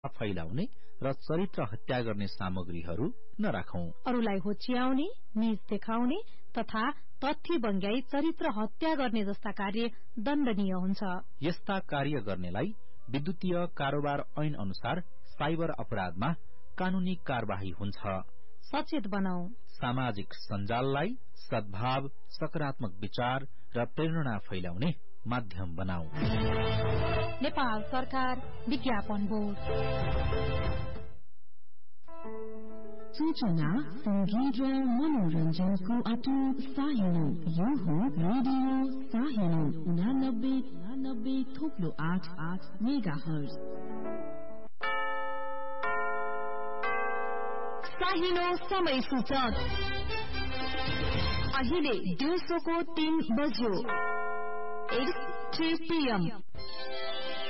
फैलाउने र चरित्र हत्या गर्ने सामग्रीहरू नराखौं। अरूलाई होच्याउने, नीच देखाउने तथा तथ्य बङ्ग्याई चरित्र हत्या गर्ने जस्ता कार्य दण्डनीय हुन्छ। यस्ता कार्य गर्नेलाई विद्युतीय कारोबार ऐन अनुसार साइबर अपराधमा कानूनी कार्यवाही हुन्छ। सचेत बनाऊ। सामाजिक सञ्जाललाई सद्भाव, सकारात्मक विचार र प्रेरणा फैलाउने माध्यम बनाऊ। नेपाल सरकार विज्ञापन बोर्ड। सूचना, संगीत र मनोरञ्जनको अटुट साहिलो यो हो रेडियो साहिलो 89.8 मेगाहर्ज। साहिलो समय सूचक अहिले दिउँसोको 3 बज्यो। 8 PM